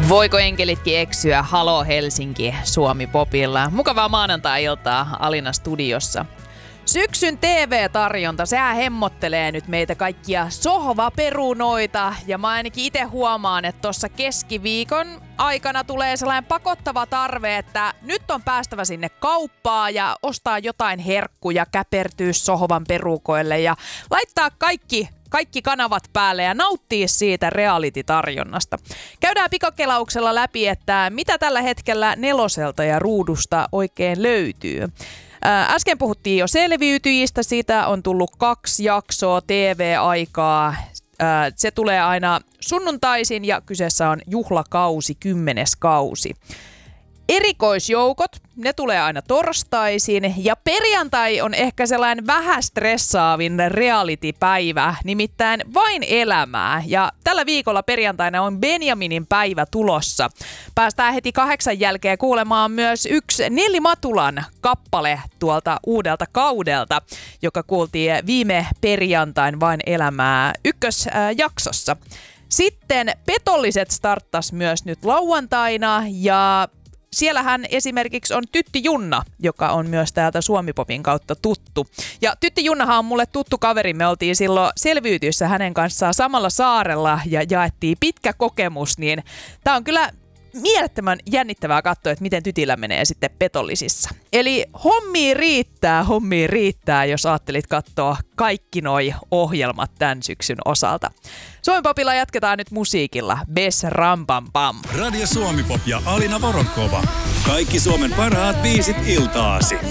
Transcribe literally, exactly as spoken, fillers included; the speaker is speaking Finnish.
Voiko enkelitkin eksyä? Halo Helsinki, Suomi Popilla. Mukavaa maanantai-iltaa Alina studiossa. Syksyn T V-tarjonta, sehän hemmottelee nyt meitä kaikkia sohvaperunoita. Ja mä ainakin itse huomaan, että tuossa keskiviikon aikana tulee sellainen pakottava tarve, että nyt on päästävä sinne kauppaan ja ostaa jotain herkkuja, käpertyä sohvan perukoille ja laittaa kaikki Kaikki kanavat päälle ja nauttii siitä reality-tarjonnasta. Käydään pikakelauksella läpi, että mitä tällä hetkellä neloselta ja ruudusta oikein löytyy. Äsken puhuttiin jo selviytyjistä, siitä on tullut kaksi jaksoa T V-aikaa. Se tulee aina sunnuntaisin ja kyseessä on juhlakausi, kymmenes kausi. Erikoisjoukot, ne tulee aina torstaisin ja perjantai on ehkä sellainen vähän stressaavin reality-päivä, nimittäin Vain elämää. Ja tällä viikolla perjantaina on Benjaminin päivä tulossa. Päästään heti kahdeksan jälkeen kuulemaan myös yksi Nelli Matulan kappale tuolta uudelta kaudelta, joka kuultiin viime perjantain Vain elämää ykkösjaksossa. Sitten Petolliset starttas myös nyt lauantaina ja siellähän esimerkiksi on Tytti Junna, joka on myös täältä Suomi-popin kautta tuttu. Ja Tytti Junnahan on mulle tuttu kaveri. Me oltiin silloin selviytyissä hänen kanssaan samalla saarella ja jaettiin pitkä kokemus. Niin tää on kyllä mielettömän jännittävää katsoa, että miten Tytillä menee sitten Petollisissa. Eli hommia riittää, hommia riittää, jos ajattelit katsoa kaikki noi ohjelmat tämän syksyn osalta. Suomi Popilla jatketaan nyt musiikilla. Bes Rampam Pam. Radio Suomi Pop ja Alina Voronkova. Kaikki Suomen parhaat biisit iltaasi.